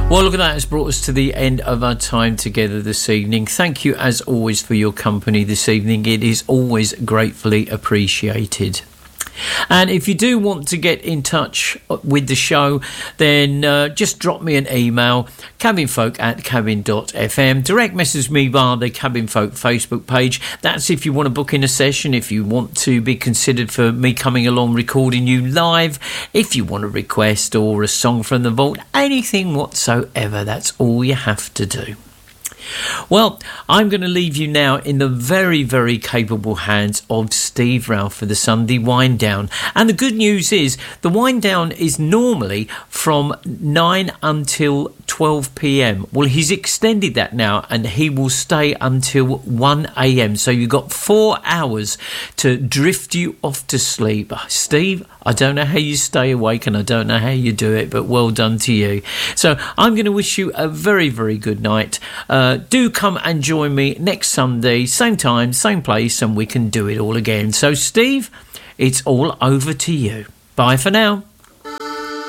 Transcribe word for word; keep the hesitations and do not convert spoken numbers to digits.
Well, look at that. It's brought us to the end of our time together this evening. Thank you, as always, for your company this evening. It is always gratefully appreciated. And if you do want to get in touch with the show, then uh, just drop me an email, cabinfolk at cabin dot f m. Direct message me via the Cabin Folk Facebook page. That's if you want to book in a session, if you want to be considered for me coming along recording you live, if you want a request or a song from the vault, anything whatsoever. That's all you have to do. Well, I'm going to leave you now in the very, very capable hands of Steve Ralph for the Sunday wind down. And the good news is the wind down is normally from nine until twelve p.m. Well, he's extended that now and he will stay until one a.m. So you've got four hours to drift you off to sleep. Steve, I don't know how you stay awake and I don't know how you do it, but well done to you. So I'm going to wish you a very, very good night. Uh, do come and join me next Sunday, same time, same place, and we can do it all again. So, Steve, it's all over to you. Bye for now.